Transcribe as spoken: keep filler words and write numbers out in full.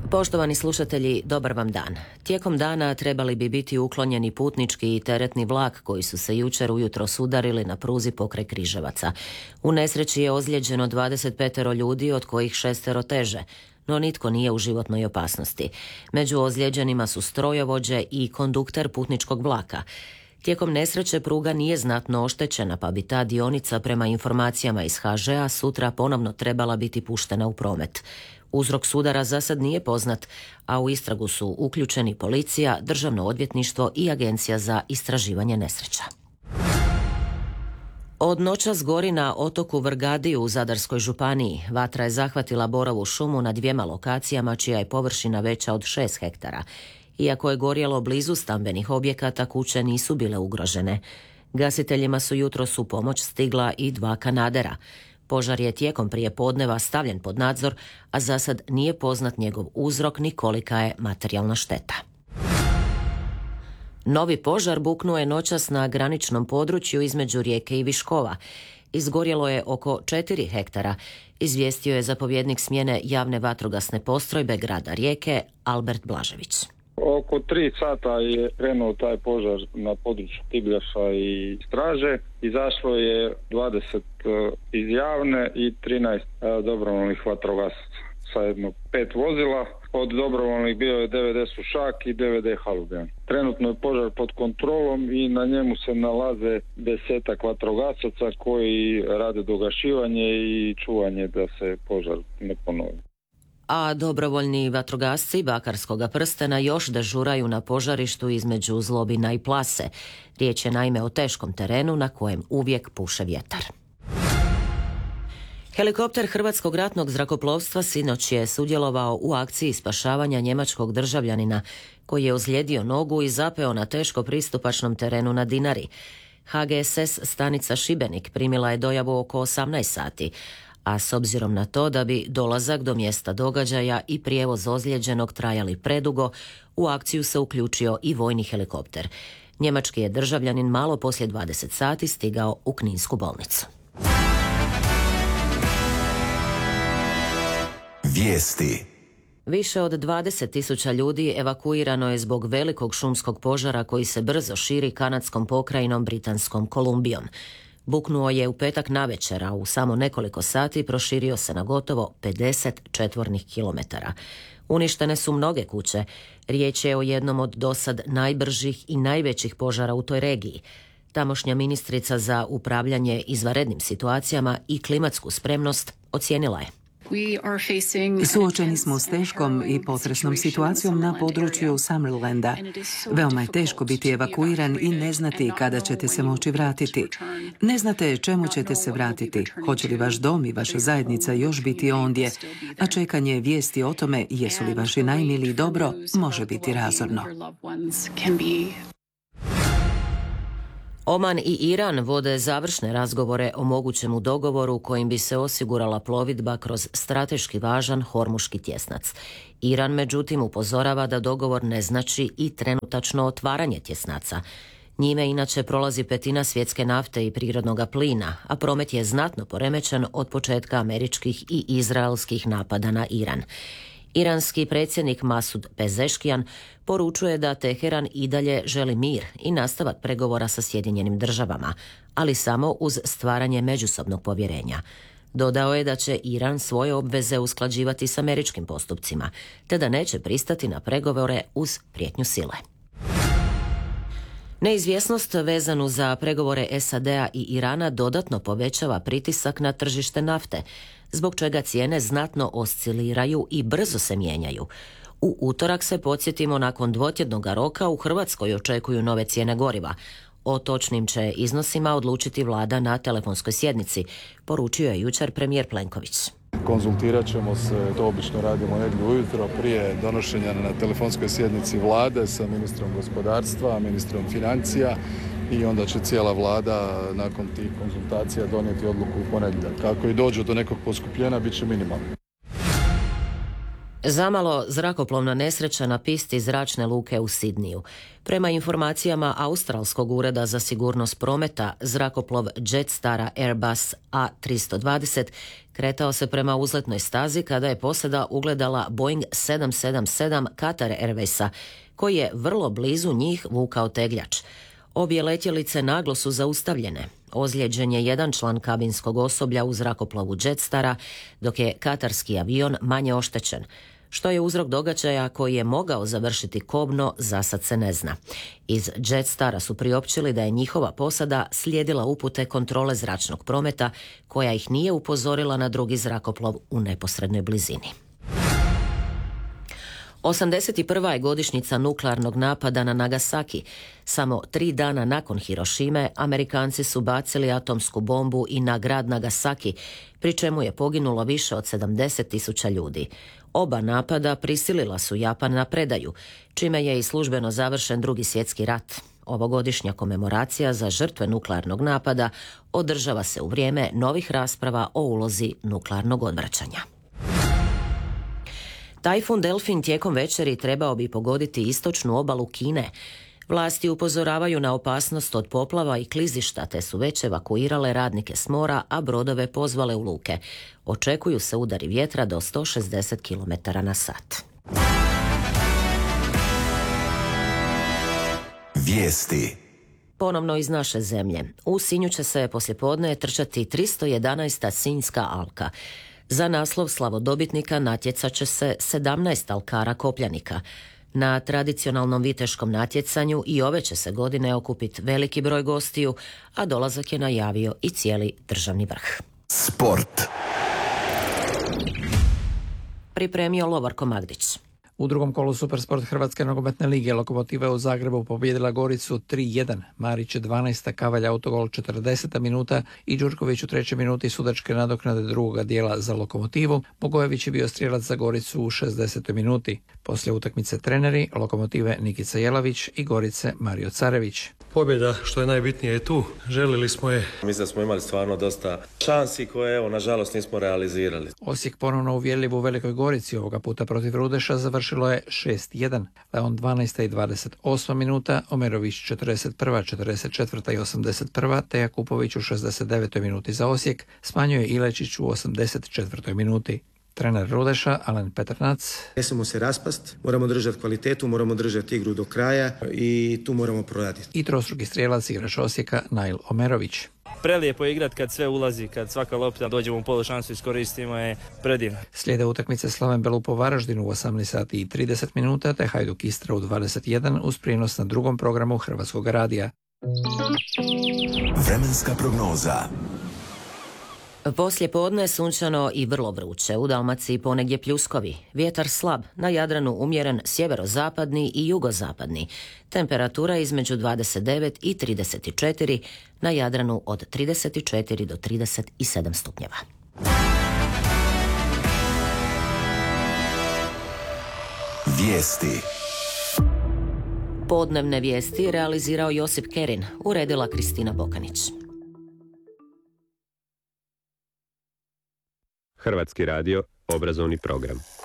Poštovani slušatelji, dobar vam dan. Tijekom dana trebali bi biti uklonjeni putnički i teretni vlak koji su se jučer ujutro sudarili na pruzi pokraj Križevaca. U nesreći je ozlijeđeno dvadeset pet ljudi, od kojih šestero teže, no nitko nije u životnoj opasnosti. Među ozlijeđenima su strojovođe i kondukter putničkog vlaka. Tijekom nesreće pruga nije znatno oštećena, pa bi ta dionica prema informacijama iz ha žea sutra ponovno trebala biti puštena u promet. Uzrok sudara za sad nije poznat, a u istragu su uključeni policija, Državno odvjetništvo i Agencija za istraživanje nesreća. Od noćas gori na otoku Vrgadiju u Zadarskoj županiji. Vatra je zahvatila borovu šumu na dvijema lokacijama čija je površina veća od šest hektara. Iako je gorjelo blizu stambenih objekata, kuće nisu bile ugrožene. Gasiteljima su jutros u pomoć stigla i dva kanadera. Požar je tijekom prijepodneva stavljen pod nadzor, a za sad nije poznat njegov uzrok ni kolika je materijalna šteta. Novi požar buknuo je noćas na graničnom području između Rijeke i Viškova. Izgorjelo je oko četiri hektara, izvijestio je zapovjednik smjene javne vatrogasne postrojbe grada Rijeke Albert Blažević. Oko tri sata je krenuo taj požar na području Tibljaša i Straže. Izašlo je dvadeset iz javne i trinaest dobrovoljnih vatrogasaca sa jedno pet vozila. Od dobrovoljnih bio je de ve de Sušak i de ve de Halubijan. Trenutno je požar pod kontrolom i na njemu se nalaze desetak vatrogasaca koji rade dogašivanje i čuvanje da se požar ne ponovi. A dobrovoljni vatrogasci Bakarskoga prstena još dežuraju na požarištu između Zlobina i Plase. Riječ je naime o teškom terenu na kojem uvijek puše vjetar. Helikopter Hrvatskog ratnog zrakoplovstva sinoć je sudjelovao u akciji spašavanja njemačkog državljanina koji je ozlijedio nogu i zapeo na teško pristupačnom terenu na Dinari. ha ge es es stanica Šibenik primila je dojavu oko osamnaest sati, a s obzirom na to da bi dolazak do mjesta događaja i prijevoz ozlijeđenog trajali predugo, u akciju se uključio i vojni helikopter. Njemački je državljanin malo poslije dvadeset sati stigao u Kninsku bolnicu. Vijesti. Više od dvadeset tisuća ljudi evakuirano je zbog velikog šumskog požara koji se brzo širi kanadskom pokrajinom Britanskom Kolumbijom. Buknuo je u petak navečer, a u samo nekoliko sati proširio se na gotovo pedeset četvornih kilometara. Uništene su mnoge kuće. Riječ je o jednom od dosad najbržih i najvećih požara u toj regiji. Tamošnja ministrica za upravljanje izvanrednim situacijama i klimatsku spremnost ocijenila je: Suočeni smo s teškom i potresnom situacijom na području Summerlanda. Veoma je teško biti evakuiran i ne znati kada ćete se moći vratiti. Ne znate čemu ćete se vratiti, hoće li vaš dom i vaša zajednica još biti ondje, a čekanje vijesti o tome jesu li vaši najmiliji dobro može biti razorno. Oman i Iran vode završne razgovore o mogućemu dogovoru kojim bi se osigurala plovidba kroz strateški važan Hormuški tjesnac. Iran međutim upozorava da dogovor ne znači i trenutačno otvaranje tjesnaca. Njime inače prolazi petina svjetske nafte i prirodnog plina, a promet je znatno poremećen od početka američkih i izraelskih napada na Iran. Iranski predsjednik Masud Pezeškijan poručuje da Teheran i dalje želi mir i nastavak pregovora sa Sjedinjenim državama, ali samo uz stvaranje međusobnog povjerenja. Dodao je da će Iran svoje obveze usklađivati s američkim postupcima, te da neće pristati na pregovore uz prijetnju sile. Neizvjesnost vezanu za pregovore es a de a i Irana dodatno povećava pritisak na tržište nafte, zbog čega cijene znatno osciliraju i brzo se mijenjaju. U utorak se, podsjetimo, nakon dvotjednog roka u Hrvatskoj očekuju nove cijene goriva. O točnim će iznosima odlučiti vlada na telefonskoj sjednici, poručio je jučer premijer Plenković. Konzultirat ćemo se, to obično radimo negdje ujutro prije donošenja na telefonskoj sjednici vlade sa ministrom gospodarstva, ministrom financija i onda će cijela vlada nakon tih konzultacija donijeti odluku u ponedjeljak. Ako i dođe do nekog poskupljenja, bit će minimalno. Zamalo zrakoplovna nesreća na pisti zračne luke u Sidniju. Prema informacijama Australskog ureda za sigurnost prometa, zrakoplov Jetstara Airbus A tristo dvadeset kretao se prema uzletnoj stazi kada je posada ugledala Boeing sedam sedam sedam Qatar Airwaysa, koji je vrlo blizu njih vukao tegljač. Obje letjelice naglo su zaustavljene. Ozlijeđen je jedan član kabinskog osoblja u zrakoplovu Jetstara, dok je katarski avion manje oštećen. Što je uzrok događaja koji je mogao završiti kobno, zasad se ne zna. Iz Jetstara su priopćili da je njihova posada slijedila upute kontrole zračnog prometa, koja ih nije upozorila na drugi zrakoplov u neposrednoj blizini. osamdeset prva je godišnjica nuklearnog napada na Nagasaki. Samo tri dana nakon Hirošime, Amerikanci su bacili atomsku bombu i na grad Nagasaki, pri čemu je poginulo više od sedamdeset tisuća ljudi. Oba napada prisilila su Japan na predaju, čime je i službeno završen Drugi svjetski rat. Ovogodišnja komemoracija za žrtve nuklearnog napada održava se u vrijeme novih rasprava o ulozi nuklearnog odvraćanja. Tajfun Delfin tijekom večeri trebao bi pogoditi istočnu obalu Kine. Vlasti upozoravaju na opasnost od poplava i klizišta, te su već evakuirale radnike s mora, a brodove pozvale u luke. Očekuju se udari vjetra do sto šezdeset kilometara na sat. Vijesti. Ponovno iz naše zemlje. U Sinju će se poslijepodne trčati tristo jedanaesta Sinjska alka. Za naslov slavodobitnika natjecat će se sedamnaest alkara kopljanika. Na tradicionalnom viteškom natjecanju i ove će se godine okupiti veliki broj gostiju, a dolazak je najavio i cijeli državni vrh. Sport. Pripremio Lovorko Magdić. U drugom kolu Supersport Hrvatske nogometne lige Lokomotiva je u Zagrebu pobijedila Goricu tri jedan. Marić dvanaesta, Kavalj autogol četrdeseta minuta i Đurković u trećoj minuti sudačke nadoknade drugoga dijela za Lokomotivu. Bogojević je bio strijelac za Goricu u šezdesetoj minuti. Poslije utakmice treneri Lokomotive Nikica Jelavić i Gorice Mario Carević. Pobjeda, što je najbitnije, je tu. Želili smo je. Mislim da smo imali stvarno dosta šansi koje, evo, nažalost nismo realizirali. Osijek ponovno uvjerljiv u Velikoj Gorici, ovoga puta protiv Rudeša, završilo je šest jedan. Leon dvanaesta i dvadeset osma minuta, Omerović četrdeset prva, četrdeset četvrta i osamdeset prva, te Jakupović u šezdeset devetoj minuti za Osijek, smanjuje Ilečić u osamdeset četvrtoj minuti. Trener Rudeša, Alen Petrnac. Ne smijemo se raspast, moramo držati kvalitetu, moramo držati igru do kraja i tu moramo proraditi. I trostruki strijelac igrač Osijeka, Nail Omerović. Prelijepo je igrat kad sve ulazi, kad svaka lopta dođemo u polušansu i iskoristimo je predivno. Slijede utakmice Slaven Belup u Varaždinu u osamnaest sati i trideset minuta, te Hajduk Istra u dvadeset jedan uz prijenos na drugom programu Hrvatskog radija. Vremenska prognoza. Poslije podne sunčano i vrlo vruće, u Dalmaciji ponegdje pljuskovi. Vjetar slab, na Jadranu umjeren sjeverozapadni i jugozapadni. Temperatura između dvadeset devet i trideset četiri, na Jadranu od trideset četiri do trideset sedam stupnjeva. Vijesti. Podnevne vijesti realizirao Josip Kerin, uredila Kristina Bokanić. Hrvatski radio, obrazovni program.